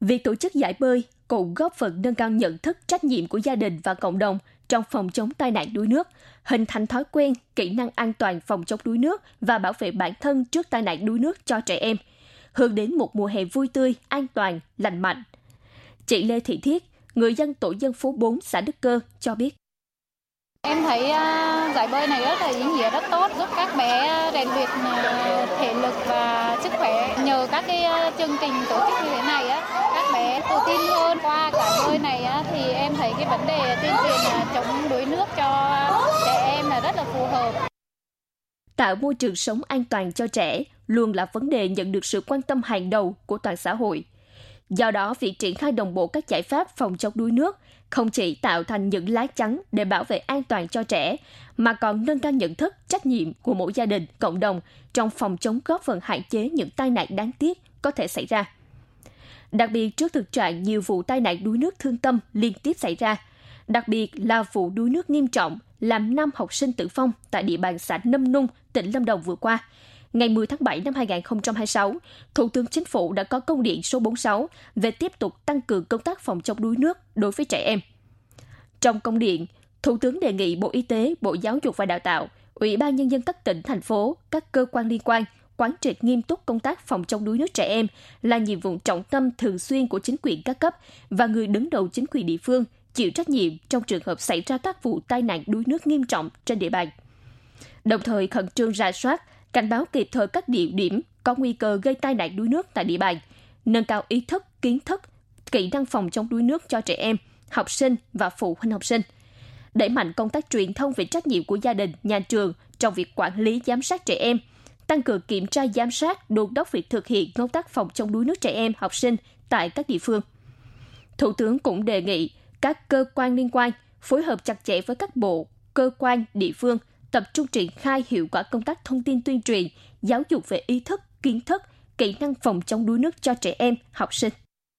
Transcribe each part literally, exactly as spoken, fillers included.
Việc tổ chức giải bơi cũng góp phần nâng cao nhận thức trách nhiệm của gia đình và cộng đồng trong phòng chống tai nạn đuối nước, hình thành thói quen, kỹ năng an toàn phòng chống đuối nước và bảo vệ bản thân trước tai nạn đuối nước cho trẻ em, hướng đến một mùa hè vui tươi, an toàn, lành mạnh. Chị Lê Thị Thiết, người dân tổ dân phố bốn xã Đức Cơ cho biết. Em thấy uh, giải bơi này rất là ý nghĩa, rất tốt, giúp các bé rèn luyện uh, thể lực và sức khỏe. Nhờ các cái uh, chương trình tổ chức như thế này, á, các bé tự tin hơn. Qua giải bơi này á, thì em thấy cái vấn đề tuyên truyền uh, chống đuối nước cho trẻ em là rất là phù hợp. Tạo môi trường sống an toàn cho trẻ luôn là vấn đề nhận được sự quan tâm hàng đầu của toàn xã hội. Do đó, việc triển khai đồng bộ các giải pháp phòng chống đuối nước không chỉ tạo thành những lá chắn để bảo vệ an toàn cho trẻ, mà còn nâng cao nhận thức, trách nhiệm của mỗi gia đình, cộng đồng trong phòng chống, góp phần hạn chế những tai nạn đáng tiếc có thể xảy ra. Đặc biệt trước thực trạng nhiều vụ tai nạn đuối nước thương tâm liên tiếp xảy ra, đặc biệt là vụ đuối nước nghiêm trọng làm năm học sinh tử vong tại địa bàn xã Nâm Nung, tỉnh Lâm Đồng vừa qua. Ngày mười tháng bảy năm hai nghìn không trăm hai mươi sáu, Thủ tướng Chính phủ đã có công điện số bốn mươi sáu về tiếp tục tăng cường công tác phòng chống đuối nước đối với trẻ em. Trong công điện, Thủ tướng đề nghị Bộ Y tế, Bộ Giáo dục và Đào tạo, Ủy ban Nhân dân các tỉnh, thành phố, các cơ quan liên quan quán triệt nghiêm túc công tác phòng chống đuối nước trẻ em là nhiệm vụ trọng tâm thường xuyên của chính quyền các cấp và người đứng đầu chính quyền địa phương chịu trách nhiệm trong trường hợp xảy ra các vụ tai nạn đuối nước nghiêm trọng trên địa bàn. Đồng thời khẩn trương rà soát, cảnh báo kịp thời các địa điểm có nguy cơ gây tai nạn đuối nước tại địa bàn, nâng cao ý thức, kiến thức, kỹ năng phòng chống đuối nước cho trẻ em, học sinh và phụ huynh học sinh. Đẩy mạnh công tác truyền thông về trách nhiệm của gia đình, nhà trường trong việc quản lý giám sát trẻ em, tăng cường kiểm tra giám sát, đôn đốc việc thực hiện công tác phòng chống đuối nước trẻ em, học sinh tại các địa phương. Thủ tướng cũng đề nghị các cơ quan liên quan phối hợp chặt chẽ với các bộ, cơ quan, địa phương, tập trung triển khai hiệu quả công tác thông tin tuyên truyền, giáo dục về ý thức, kiến thức, kỹ năng phòng chống đuối nước cho trẻ em, học sinh.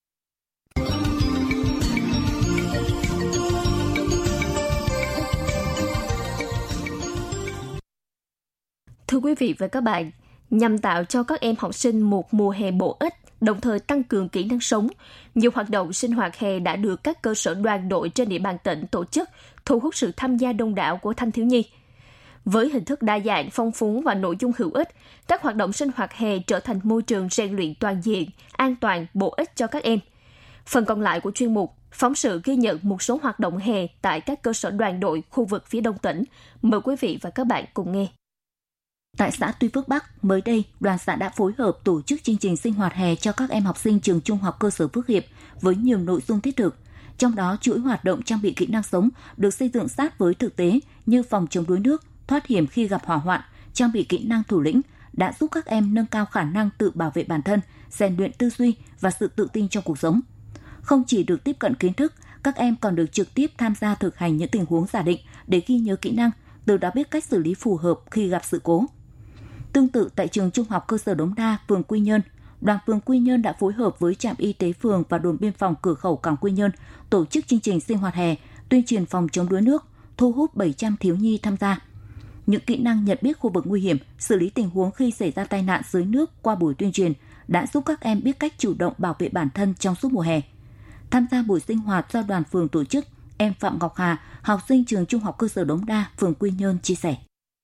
Thưa quý vị và các bạn, nhằm tạo cho các em học sinh một mùa hè bổ ích, đồng thời tăng cường kỹ năng sống, nhiều hoạt động sinh hoạt hè đã được các cơ sở đoàn đội trên địa bàn tỉnh tổ chức, thu hút sự tham gia đông đảo của thanh thiếu nhi. Với hình thức đa dạng, phong phú và nội dung hữu ích, các hoạt động sinh hoạt hè trở thành môi trường rèn luyện toàn diện, an toàn, bổ ích cho các em. Phần còn lại của chuyên mục, phóng sự ghi nhận một số hoạt động hè tại các cơ sở đoàn đội khu vực phía đông tỉnh. Mời quý vị và các bạn cùng nghe. Tại xã Tuy Phước Bắc, mới đây, đoàn xã đã phối hợp tổ chức chương trình sinh hoạt hè cho các em học sinh trường Trung học cơ sở Phước Hiệp với nhiều nội dung thiết thực. Trong đó, chuỗi hoạt động trang bị kỹ năng sống được xây dựng sát với thực tế như phòng chống đuối nước, thoát hiểm khi gặp hỏa hoạn, trang bị kỹ năng thủ lĩnh đã giúp các em nâng cao khả năng tự bảo vệ bản thân, rèn luyện tư duy và sự tự tin trong cuộc sống. Không chỉ được tiếp cận kiến thức, các em còn được trực tiếp tham gia thực hành những tình huống giả định để ghi nhớ kỹ năng, từ đó biết cách xử lý phù hợp khi gặp sự cố. Tương tự tại trường Trung học cơ sở Đống Đa, phường Quy Nhơn, đoàn phường Quy Nhơn đã phối hợp với trạm y tế phường và đồn biên phòng cửa khẩu cảng Quy Nhơn tổ chức chương trình sinh hoạt hè, tuyên truyền phòng chống đuối nước, thu hút bảy trăm thiếu nhi tham gia. Những kỹ năng nhận biết khu vực nguy hiểm, xử lý tình huống khi xảy ra tai nạn dưới nước qua buổi tuyên truyền đã giúp các em biết cách chủ động bảo vệ bản thân trong suốt mùa hè. Tham gia buổi sinh hoạt do đoàn phường tổ chức, em Phạm Ngọc Hà, học sinh trường Trung học cơ sở Đống Đa, phường Quy Nhơn chia sẻ.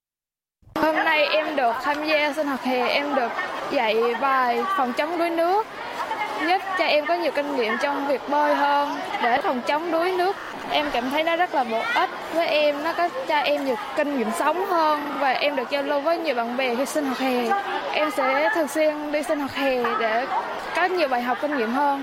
Hôm nay em được tham gia sinh hoạt hè, em được dạy bài phòng chống đuối nước, giúp cho em có nhiều kinh nghiệm trong việc bơi hơn để phòng chống đuối nước. Em cảm thấy nó rất là bổ ích với em, nó có cho em nhiều kinh nghiệm sống hơn và em được giao lưu với nhiều bạn bè khi sinh hoạt hè. Em sẽ thường xuyên đi sinh hoạt hè để có nhiều bài học kinh nghiệm hơn.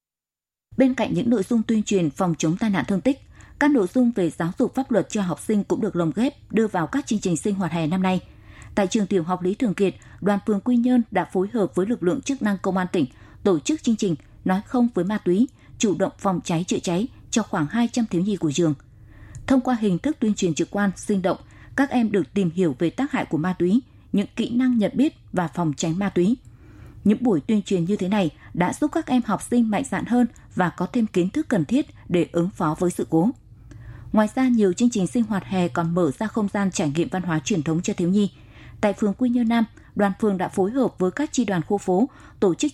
Bên cạnh những nội dung tuyên truyền phòng chống tai nạn thương tích, các nội dung về giáo dục pháp luật cho học sinh cũng được lồng ghép đưa vào các chương trình sinh hoạt hè năm nay. Tại trường tiểu học Lý Thường Kiệt, đoàn phường Quy Nhơn đã phối hợp với lực lượng chức năng công an tỉnh tổ chức chương trình Nói không với ma túy, chủ động phòng cháy chữa cháy cho khoảng hai trăm thiếu nhi của trường. Thông qua hình thức tuyên truyền trực quan, sinh động, các em được tìm hiểu về tác hại của ma túy, những kỹ năng nhận biết và phòng tránh ma túy. Những buổi tuyên truyền như thế này đã giúp các em học sinh mạnh dạn hơn và có thêm kiến thức cần thiết để ứng phó với sự cố. Ngoài ra, nhiều chương trình sinh hoạt hè còn mở ra không gian trải nghiệm văn hóa truyền thống cho thiếu nhi. Tại phường Quy Nhơn Nam, đoàn phường đã phối hợp với các chi đoàn khu phố tổ chức